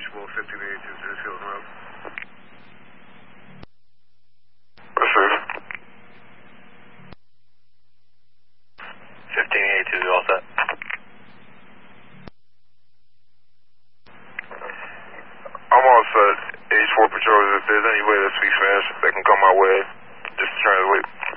reachable 1582 Hills Road. Receive. 1582 all set. I'm all set. H4 patrols, if there's any way to speak Spanish, they can come my way. Just translate.